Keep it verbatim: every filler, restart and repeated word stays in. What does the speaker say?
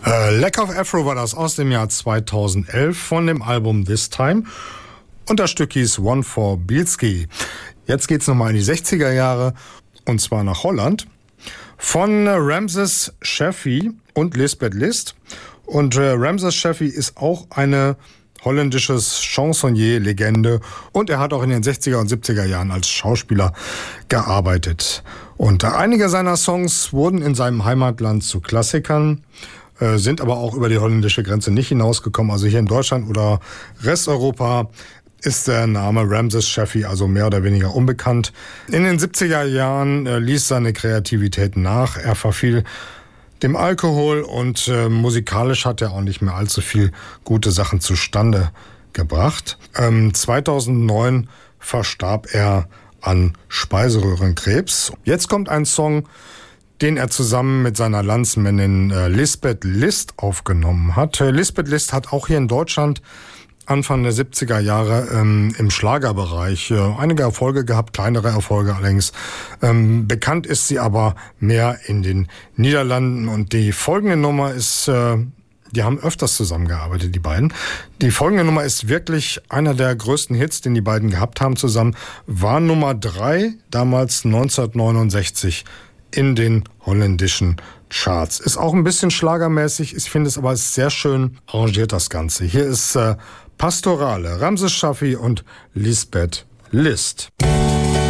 Äh, Lack of Afro war das aus dem Jahr zweitausendelf von dem Album This Time. Und das Stück hieß One for Bielski. Jetzt geht's nochmal in die sechziger Jahre und zwar nach Holland. Von Ramses Shaffi und Lisbeth List. Und äh, Ramses Shaffi ist auch eine holländische Chansonnier-Legende und er hat auch in den sechziger und siebziger Jahren als Schauspieler gearbeitet. Und äh, einige seiner Songs wurden in seinem Heimatland zu Klassikern, äh, sind aber auch über die holländische Grenze nicht hinausgekommen. Also hier in Deutschland oder Resteuropa ist der Name Ramses Shaffi also mehr oder weniger unbekannt. In den siebziger Jahren äh, ließ seine Kreativität nach. Er verfiel dem Alkohol und äh, musikalisch hat er auch nicht mehr allzu viel gute Sachen zustande gebracht. Ähm, zweitausendneun verstarb er an Speiseröhrenkrebs. Jetzt kommt ein Song, den er zusammen mit seiner Landsmännin äh, Lisbeth List aufgenommen hat. Äh, Lisbeth List hat auch hier in Deutschland Anfang der siebziger Jahre ähm, im Schlagerbereich äh, einige Erfolge gehabt, kleinere Erfolge allerdings. Ähm, bekannt ist sie aber mehr in den Niederlanden und die folgende Nummer ist, äh, die haben öfters zusammengearbeitet, die beiden. Die folgende Nummer ist wirklich einer der größten Hits, den die beiden gehabt haben zusammen, war Nummer drei, damals neunzehnhundertneunundsechzig in den holländischen Charts. Ist auch ein bisschen schlagermäßig, ich finde es aber sehr schön arrangiert, das Ganze. Hier ist äh, Pastorale, Ramses Shaffi und Lisbeth List.